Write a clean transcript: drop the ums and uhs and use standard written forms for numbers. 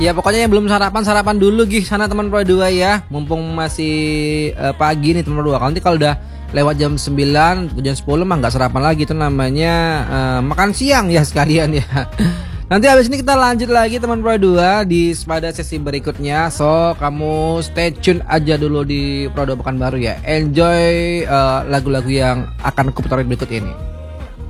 Ya pokoknya yang belum sarapan, sarapan dulu gih sana teman Pro 2 ya. Mumpung masih pagi nih teman Pro 2. Kalau nanti kalau udah lewat jam 9, jam 10 mah nggak sarapan lagi, itu namanya makan siang ya sekalian ya. Nanti habis ini kita lanjut lagi teman Pro 2 pada sesi berikutnya. So kamu stay tune aja dulu di Pro 2 Pekanbaru ya. Enjoy lagu-lagu yang akan aku puterin berikut ini.